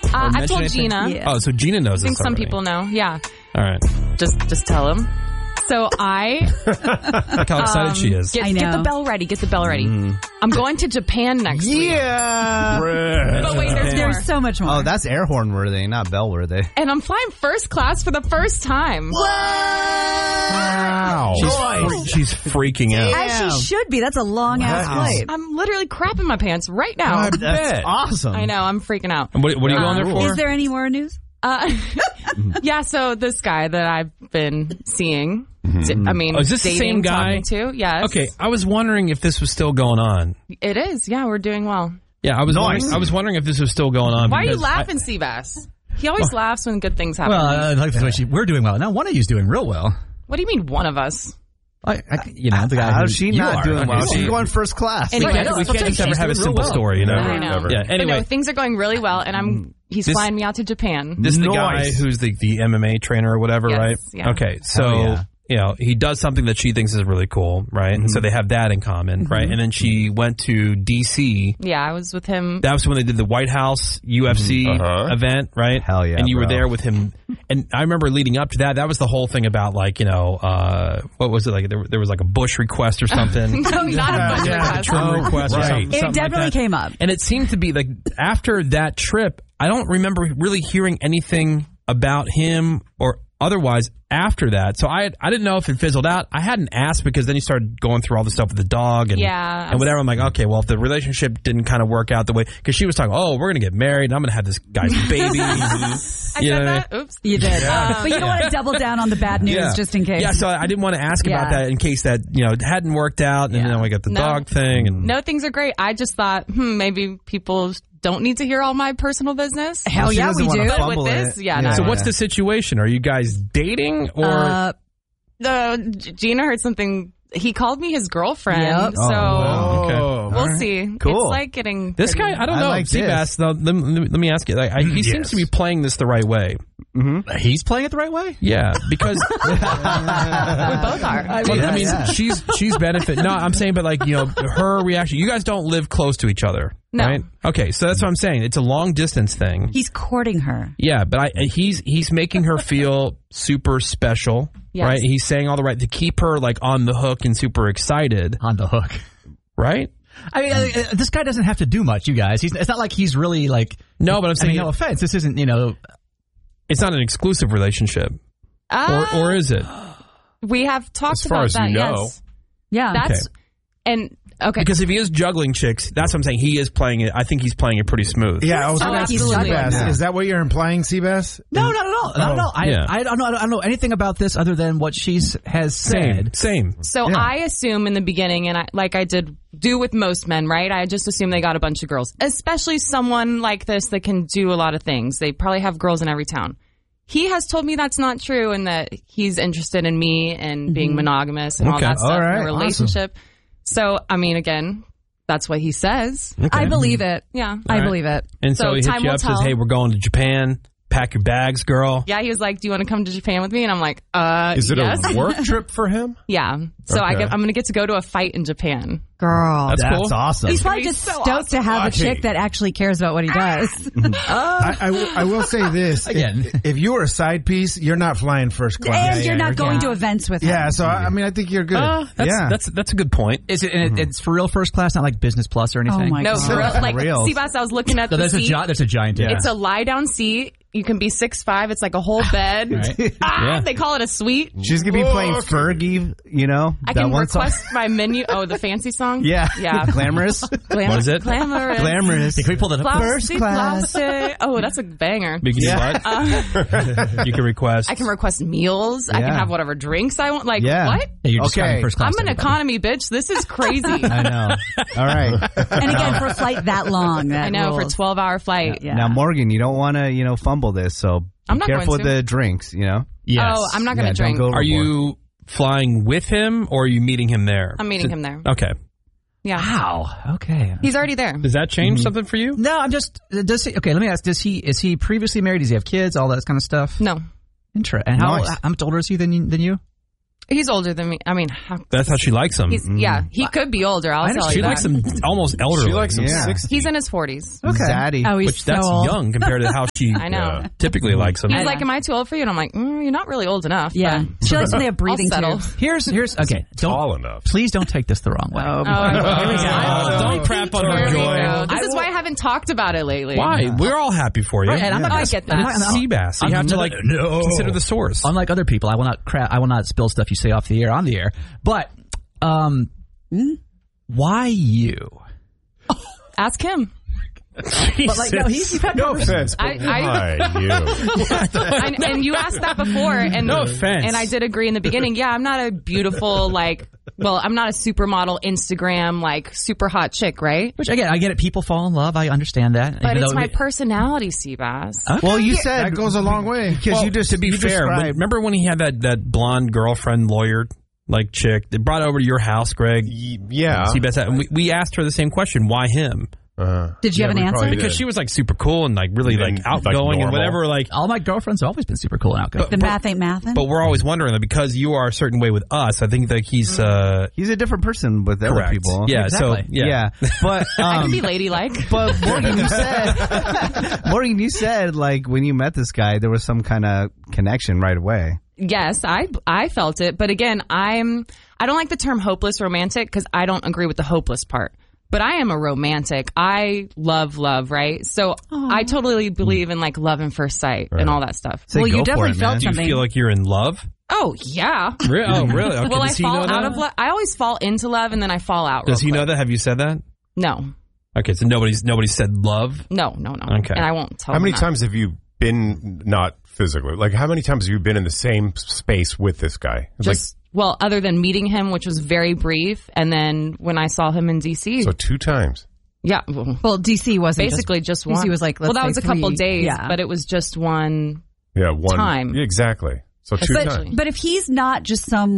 I told Gina. Yeah. Oh, so Gina knows I think this some already. people know. Yeah. All right. Just tell him. So Look how excited she is. Get the bell ready. Get the bell ready. I'm going to Japan next week. Yeah. But wait, there's more. There's so much more. Oh, that's air horn worthy, not bell worthy. And I'm flying first class for the first time. Wow. She's freaking out. As she should be. That's a long-ass flight. I'm literally crapping my pants right now. I bet. That's awesome. I know. I'm freaking out. And what are you going there for? Is there any more news? Yeah, so this guy that I've been seeing, I mean, Oh, is this the dating, same guy? talking to, yes. Okay, I was wondering if this was still going on. It is. Yeah, we're doing well. Yeah, I was wondering if this was still going on. Why are you because laughing, Seabass? He always laughs when good things happen. Well, I like the way we're doing well. Now, one of you's doing real well. What do you mean, one of us? The guy. How's she not doing well? Okay. She's going first class. Anyway, we can't just ever have a simple story, you know? I know. Yeah, But anyway. no, things are going really well, and he's flying me out to Japan. This is the guy who's the MMA trainer or whatever, Yes, right? yeah. Okay, so he does something that she thinks is really cool, right? And so they have that in common, right? And then she went to D.C. Yeah, I was with him. That was when they did the White House UFC event, right? Hell yeah, And you were bro. there with him. And I remember leading up to that, that was the whole thing about what was it like? There was like a Bush request or something. No, not a Bush request. Trump request or something. It definitely like that. came up. And it seemed to be like after that trip, I don't remember really hearing anything about him or otherwise after that. So I didn't know if it fizzled out. I hadn't asked because then you started going through all the stuff with the dog and whatever. I'm like, okay, well, if the relationship didn't kind of work out the way, because she was talking, oh, we're going to get married and I'm going to have this guy's baby. I said that? Oops. You did. But you don't want to double down on the bad news just in case. Yeah, so I didn't want to ask about that in case that, it hadn't worked out and then we got the dog thing. And No, things are great. I just thought, maybe people don't need to hear all my personal business. Hell yeah, we do. But with this, So what's the situation? Are you guys dating or? Gina heard something. He called me his girlfriend. Yep. So we'll see. Cool. It's like getting This guy, I don't know. like Seabass, though, let me ask you. He seems to be playing this the right way. He's playing it the right way? Yeah, because we both are. I mean, she's benefit. No, I'm saying, but her reaction. You guys don't live close to each other, No. right? Okay, so that's what I'm saying. It's a long distance thing. He's courting her. Yeah, but he's making her feel super special, Yes. right? He's saying all the right to keep her on the hook and super excited, On the hook. right? I mean, this guy doesn't have to do much, you guys. It's not like he's really No, but I'm saying no offense. This isn't, it's not an exclusive relationship, or is it? We have talked As far about as that. you know. Yes, Yeah. that's and okay. Because if he is juggling chicks, that's what I'm saying. He is playing it. I think he's playing it pretty smooth. Yeah, I was going to ask absolutely. Seabass. Yeah. Is that what you're implying, Seabass? No, not at all. Not at all. Yeah. I don't know anything about this other than what she has said. Same. So I assume in the beginning, and I did do with most men, right? I just assume they got a bunch of girls, especially someone like this that can do a lot of things. They probably have girls in every town. He has told me that's not true and that he's interested in me and being monogamous and all Okay. that stuff All right. in a relationship. So, I mean, again, that's what he says. I believe it. Yeah. I believe it. And so So he hits time you will up, says, tell. "Hey, we're going to Japan. Pack your bags, girl." Yeah, he was like, do you want to come to Japan with me? And I'm like, Is it yes. a work trip for him? Yeah. So Okay. I'm going to get to go to a fight in Japan. Girl. That's cool. That's awesome. He's probably be just so stoked to have a chick that actually cares about what he does. I will say this. Again. If you were a side piece, you're not flying first class. And you're not going to events with him. Yeah, so I mean, I think you're good. That's a good point. Is it? And it's for real first class, not like business plus or anything. Oh my No, God. for real. Like, real. Seabass, I was looking at So the there's seat. there's a giant. Yeah. It's a lie down seat. You can be 6'5". It's like a whole bed. Right. Yeah. They call it a suite. She's going to be playing Fergie, I that can one song. request my menu. Oh, the fancy song? Yeah. Yeah. Glamorous. What is it? Glamorous. Glamorous. Hey, can we pull that up? Flossy, flossy. Oh, that's a banger. Bikini butt. You can request. I can request meals. I can have whatever drinks I want. Like, Yeah. what? Yeah, you're just Okay. flying first class. I'm an economy bitch. This is crazy. I know. All right. And again, for a flight that long. That I know, rules. for a 12-hour flight. Yeah. Now, Morgan, you don't want to, fumble this, so I'm be not careful going with to. the drinks, Yes. Oh, I'm not going to don't drink. go Are overboard. you flying with him or are you meeting him there? I'm meeting him there. Okay. Yeah. Wow. Okay. He's already there. Does that change something for you? No, I'm just. Does he? Okay, let me ask. Is he previously married? Does he have kids? All that kind of stuff. No. And how Nice. much older is he than you? He's older than me. I mean, That's how she likes him. yeah, he could be older. I'll tell you She that. likes him almost elderly. She likes him Yeah. 60. He's in his 40s. Okay. Zaddy. Oh, he's Which that's so old. young compared to how she I know. typically likes him. He's like, am I too old for you? And I'm like, you're not really old enough. Yeah. but She likes when they have breathing I'll settle. tubes. Here's okay. Tall enough. Please don't take this the wrong way. Oh, Don't crap on her Here we joy. go. This is why I haven't talked about it lately. Why? We're all happy for you. Right, and I'm not I gonna- get that. I'm not- It's sea bass. You have to consider the source. Unlike other people, I will not spill stuff you say off the air on the air. But why you? Ask him. But like, no, you've had No offense, but why you? And you asked that before. And, No offense. And I did agree in the beginning. Yeah, I'm not a beautiful, I'm not a supermodel, Instagram, super hot chick, right? Which again, I get it. People fall in love. I understand that. But Even it's though my personality, Seabass. Well, you said That goes a long way. because you just to be fair, described- remember when he had that blonde girlfriend lawyer chick that brought over to your house, Greg? Yeah. Seabass, and we asked her the same question: why him? Did you have an we answer? probably Because did. she was super cool and really And, outgoing and normal. whatever. all my girlfriends have always been super cool and outgoing. The math ain't mathin'? But we're always wondering because you are a certain way with us. I think that he's he's a different person with other correct. people. Yeah. Exactly. So yeah. But I can be ladylike. But Morgan, you said when you met this guy, there was some kind of connection right away. Yes, I felt it. But again, I don't like the term hopeless romantic because I don't agree with the hopeless part. But I am a romantic. I love, right? So I totally believe in love and first sight and all that stuff. Say well, go you for definitely it, felt man. Do you something. feel like you're in love? Oh, yeah. Really? Oh, really? Okay. Will I Does he fall know out that? of love? I always fall into love and then I fall out. Does he real know quick. that? Have you said that? No. Okay, so nobody said love. No. Okay. And I won't tell How many him that. times have you been, not physically, how many times have you been in the same space with this guy? Other than meeting him, which was very brief, and then when I saw him in DC. So 2 times. Yeah. Well, DC wasn't Basically just one. DC was let's that say was a couple 3. days, Yeah. but it was just one. Yeah, one Time. Yeah, exactly. So 2 times. But if he's not just some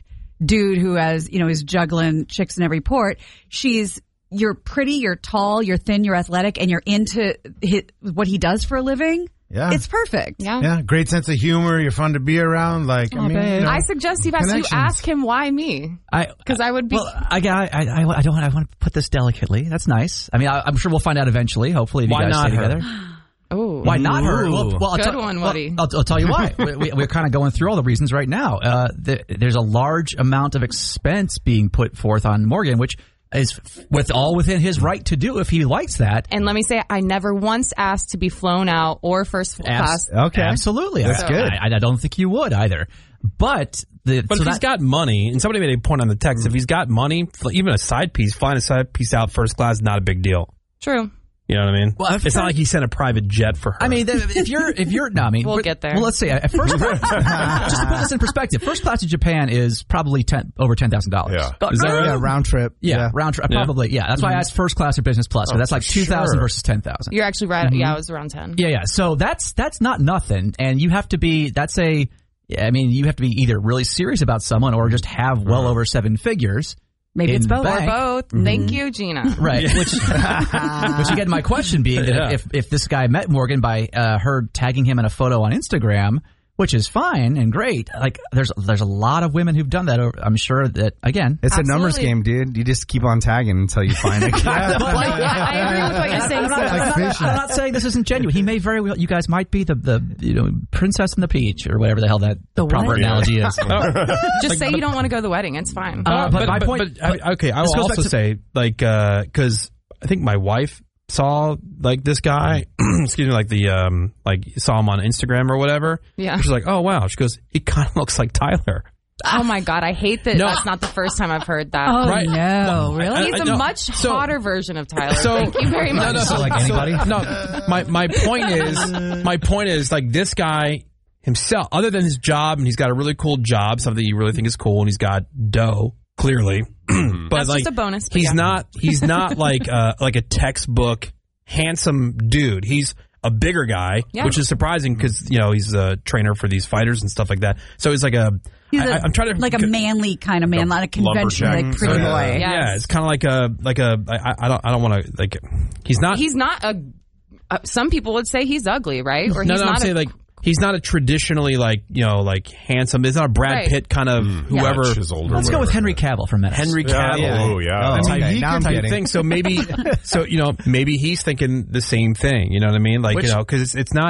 dude who has, is juggling chicks in every port, you're pretty, you're tall, you're thin, you're athletic, and you're into what he does for a living. Yeah. It's perfect. Yeah. Yeah, great sense of humor. You're fun to be around. babe. I suggest you Connections. ask him why me. Because I would be. Well, I want to put this delicately. That's nice. I mean, I'm sure we'll find out eventually. Hopefully, if Why you guys not stay her? together. Oh. Why not her? Well, I'll Good tell- one, well, Woody. I'll tell you why. We're kind of going through all the reasons right now. There's a large amount of expense being put forth on Morgan, which is within his right to do if he likes that. And let me say, I never once asked to be flown out or first class. Okay. Absolutely. That's good. I don't think you would either. But if he's got money, and somebody made a point on the text, if he's got money, even a side piece, flying a side piece out first class is not a big deal. True. You know what I mean? Well, it's not like he sent a private jet for her. I mean, if you're no, I mean, We'll get there. Well, let's see. At first, just to put this in perspective, first class to Japan is probably over $10,000. Yeah. Is that right? Yeah, round trip. Yeah, round trip. Yeah. Probably. Yeah, that's why I asked first class or business plus. So that's like 2,000 sure. versus 10,000. You're actually right. Yeah, it was around 10. Yeah. So that's not nothing, and you have to be. You have to be either really serious about someone or just have well over 7 figures. Maybe it's in both. bank. Both. Thank you, Gina. Right, which again, my question being that if this guy met Morgan by her tagging him in a photo on Instagram, which is fine and great, there's a lot of women who've done that. I'm sure that again, It's Absolutely. a numbers game, dude. You just keep on tagging until you find it. I agree with what you're saying. I'm not saying this isn't genuine. He may very well. You guys might be the princess and the peach or whatever the hell that the proper what? analogy is. Just say you don't want to go to the wedding. It's fine. But my point. okay, I this will goes back also to- say, because I think my wife saw this guy, excuse me, saw him on Instagram or whatever. Yeah. She's like, oh wow. She goes, he kind of looks like Tyler. Oh my God, I hate that. No. That's not the first time I've heard that. Oh, Right. no. Really? He's a no. much So- hotter version of Tyler. So Thank you very much. So like anybody? My point is like this guy himself, other than his job, and he's got a really cool job, something you really think is cool, and he's got dough, clearly. But That's like, just a bonus, but he's yeah. not like a textbook handsome dude. He's a bigger guy, Yeah. which is surprising because he's a trainer for these fighters and stuff like that. So he's like I'm trying to like a manly kind of man, not a conventional lumberjack. pretty boy. Yeah. yeah, it's kind of I don't want to he's not. He's not a. Some people would say he's ugly, right? Or he's I'm not saying like He's not a traditionally like handsome. He's not a Brad Right. Pitt kind of whoever. Chiseled or Let's go with whatever. Henry Cavill for a minute. Henry Cavill. Oh, yeah. Oh, Type, okay, now I'm type getting. thing. So maybe, maybe he's thinking the same thing. You know what I mean? Like, Which- because it's not